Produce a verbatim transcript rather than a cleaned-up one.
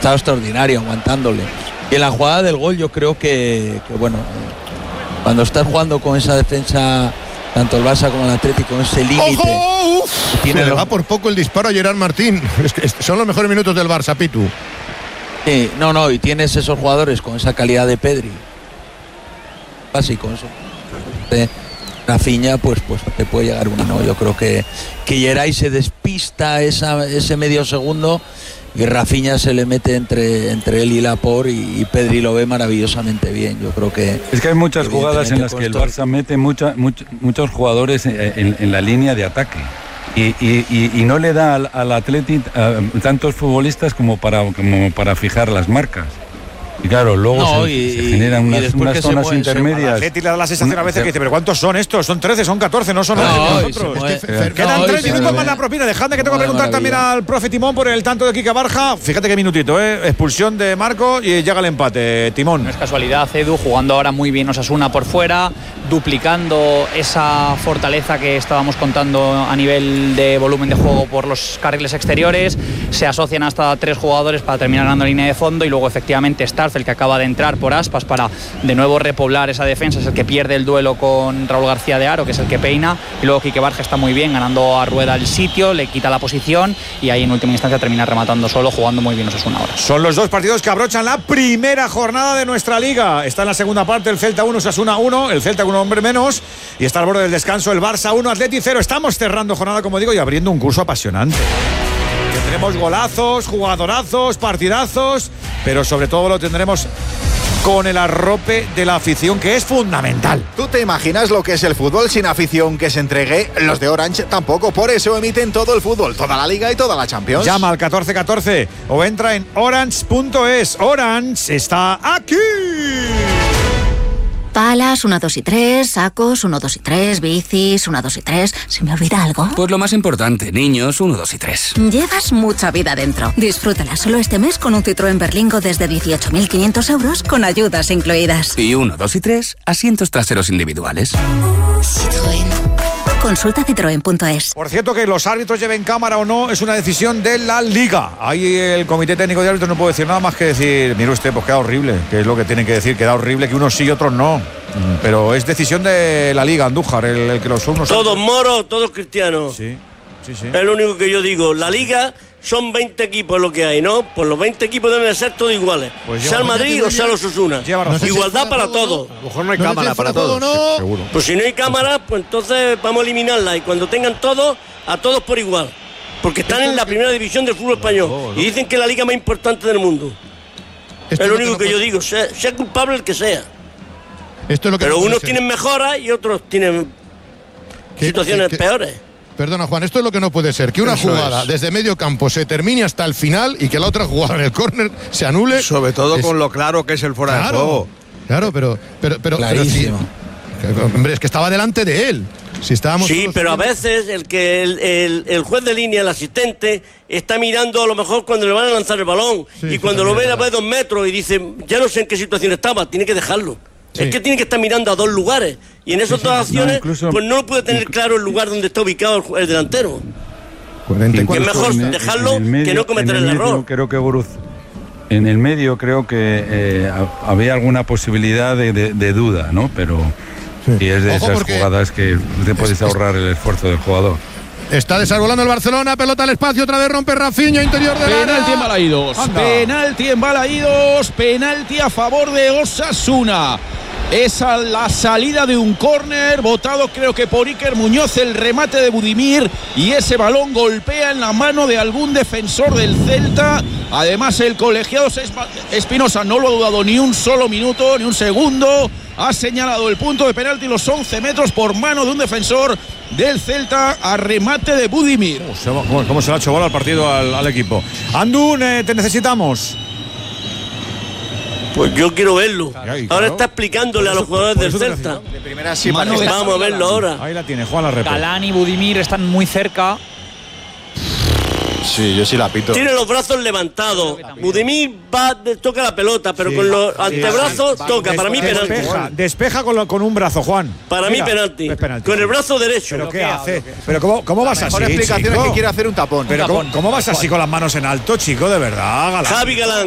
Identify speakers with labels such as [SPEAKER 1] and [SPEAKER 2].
[SPEAKER 1] estado extraordinario aguantándole. Y en la jugada del gol yo creo que, que bueno, cuando estás jugando con esa defensa, tanto el Barça como el Atlético, con ese límite.
[SPEAKER 2] Tiene le va por poco el disparo a Gerard Martín. Es que son los mejores minutos del Barça, Pitu.
[SPEAKER 1] Sí, no, no, y tienes esos jugadores con esa calidad de Pedri. Así con eso. De Rafinha, pues, pues te puede llegar una, ¿no? Yo creo que, que Geray se despista esa, ese medio segundo y Rafinha se le mete entre, entre él y Laporte y, y Pedri lo ve maravillosamente bien. Yo creo que...
[SPEAKER 3] Es que hay muchas jugadas en las que el Barça mete mucha, much, muchos jugadores en, en, en la línea de ataque. Y, y, y, y no le da al, al Athletic uh, tantos futbolistas como para, como para fijar las marcas. Y claro, luego
[SPEAKER 1] no,
[SPEAKER 3] se,
[SPEAKER 1] y,
[SPEAKER 3] se generan unas, unas zonas puede, intermedias.
[SPEAKER 4] El Athletic le da la sensación a veces que dice, pero ¿cuántos son estos? Son trece, son catorce, no son no, nosotros. Es que, eh, quedan no, tres minutos más la propina. Dejadme que tengo que preguntar también al profe Timón por el tanto de Kike Barja. Fíjate qué minutito, ¿eh? Expulsión de Marco y llega el empate. Timón.
[SPEAKER 5] No es casualidad, Edu, jugando ahora muy bien Osasuna por fuera, duplicando esa fortaleza que estábamos contando a nivel de volumen de juego por los carriles exteriores. Se asocian hasta tres jugadores para terminar ganando la línea de fondo y luego efectivamente Starcel, que acaba de entrar por Aspas para de nuevo repoblar esa defensa, es el que pierde el duelo con Raúl García de Haro, que es el que peina, y luego Kike Barja está muy bien, ganando a Rueda el sitio, le quita la posición y ahí en última instancia termina rematando solo, jugando muy bien Osasuna ahora.
[SPEAKER 4] Son los dos partidos que abrochan la primera jornada de nuestra liga. Está en la segunda parte el Celta uno, Osasuna uno, el Celta con un hombre menos, y está al borde del descanso el Barça uno, Athletic cero. Estamos cerrando jornada, como digo, y abriendo un curso apasionante. Tendremos golazos, jugadorazos, partidazos, pero sobre todo lo tendremos con el arrope de la afición, que es fundamental.
[SPEAKER 6] ¿Tú te imaginas lo que es el fútbol sin afición que se entregue? Los de Orange tampoco, por eso emiten todo el fútbol, toda la Liga y toda la Champions.
[SPEAKER 4] Llama al catorce catorce o entra en orange punto es. Orange está aquí.
[SPEAKER 7] Palas, uno, dos y tres, sacos, uno, dos y tres, bicis, uno, dos y tres. ¿Se me olvida algo?
[SPEAKER 8] Pues lo más importante, niños, uno, dos y tres.
[SPEAKER 7] Llevas mucha vida dentro. Disfrútala solo este mes con un Citroën Berlingo desde dieciocho mil quinientos euros con ayudas incluidas.
[SPEAKER 8] Y uno, dos y tres, asientos traseros individuales.
[SPEAKER 7] Citroën. Consulta citroen punto es.
[SPEAKER 4] Por cierto, que los árbitros lleven cámara o no es una decisión de la Liga. Ahí el Comité Técnico de Árbitros no puede decir nada más que decir, mire usted, pues queda horrible, que es lo que tienen que decir, queda horrible que unos sí y otros no. Pero es decisión de la Liga, Andújar, el, el que los unos...
[SPEAKER 9] Todos moros, todos cristianos.
[SPEAKER 4] Sí, sí, sí.
[SPEAKER 9] Es lo único que yo digo. La Liga son veinte equipos lo que hay, ¿no? Pues los veinte equipos deben ser todos iguales. Pues sea el Madrid o sea los Osasuna.
[SPEAKER 4] No sé
[SPEAKER 9] Igualdad
[SPEAKER 4] si
[SPEAKER 9] para todos.
[SPEAKER 4] A lo mejor no hay no cámara para todos. No. Sí, seguro.
[SPEAKER 9] Pues si no hay cámara, pues entonces vamos a eliminarla. Y cuando tengan todos, a todos por igual. Porque están en la primera división del fútbol español. Y dicen que es la liga más importante del mundo. Es lo único que, que yo digo. Sea, sea culpable el que sea.
[SPEAKER 2] Esto es lo que
[SPEAKER 9] Pero
[SPEAKER 2] no
[SPEAKER 9] unos tienen mejoras y otros tienen situaciones
[SPEAKER 2] ¿Qué, qué,
[SPEAKER 9] peores.
[SPEAKER 2] Perdona, Juan, esto es lo que no puede ser, que una Eso jugada es. desde medio campo se termine hasta el final y que la otra jugada en el córner se anule.
[SPEAKER 10] Sobre todo es... con lo claro que es el fuera
[SPEAKER 2] claro,
[SPEAKER 10] de juego.
[SPEAKER 2] Claro, pero... pero, pero Clarísimo. Pero sí, hombre, es que estaba delante de él. Si estábamos
[SPEAKER 9] sí, pero a veces el que el, el, el juez de línea, el asistente, está mirando a lo mejor cuando le van a lanzar el balón. Sí, y cuando lo ve a dos metros y dice, ya no sé en qué situación estaba, tiene que dejarlo. Sí. Es que tiene que estar mirando a dos lugares y en esas sí, sí, dos acciones no, incluso, pues no lo puede tener claro el lugar donde está ubicado el, el delantero. Que es mejor en dejarlo el medio, que no cometer el, el
[SPEAKER 3] medio,
[SPEAKER 9] error.
[SPEAKER 3] Creo que Boruz, en el medio creo que eh, había alguna posibilidad de, de, de duda, ¿no? Pero sí. Y es de Ojo esas jugadas que te puedes ahorrar el esfuerzo del jugador.
[SPEAKER 2] Está desarbolando el Barcelona, pelota al espacio, otra vez rompe Rafinha, interior de la
[SPEAKER 11] penalti en Balaídos, penalti en Balaídos, penalti a favor de Osasuna. Es a la salida de un córner, botado creo que por Iker Muñoz, el remate de Budimir, y ese balón golpea en la mano de algún defensor del Celta. Además el colegiado Espinosa no lo ha dudado ni un solo minuto, ni un segundo. Ha señalado el punto de penalti, los once metros por mano de un defensor del Celta a remate de Budimir.
[SPEAKER 4] ¿Cómo, cómo se le ha hecho bola al partido al, al equipo? Andún, eh, te necesitamos.
[SPEAKER 9] Pues yo quiero verlo. Ahí, claro. Ahora está explicándole eso, a los jugadores del Celta.
[SPEAKER 6] De primera sí,
[SPEAKER 9] Vamos a verlo ahora.
[SPEAKER 4] Ahí la tiene, Juan Larrepe.
[SPEAKER 5] Galán y Budimir están muy cerca.
[SPEAKER 6] Sí, yo sí la pito.
[SPEAKER 9] Tiene los brazos levantados. Budimir va, toca la pelota, pero sí, con los sí, antebrazos sí, toca. Para mí penalti.
[SPEAKER 4] Despeja, despeja con, lo, con un brazo, Juan.
[SPEAKER 9] Para Mira, mí penalti. penalti. Con el brazo derecho.
[SPEAKER 4] ¿Pero qué hace? ¿Pero cómo, cómo vas así,
[SPEAKER 6] La mejor explicación
[SPEAKER 4] chico?
[SPEAKER 6] es que quiere hacer un tapón.
[SPEAKER 4] ¿Pero
[SPEAKER 6] un tapón.
[SPEAKER 4] ¿cómo, cómo vas así con las manos en alto, chico? De verdad, Galán.
[SPEAKER 9] Javi Galán.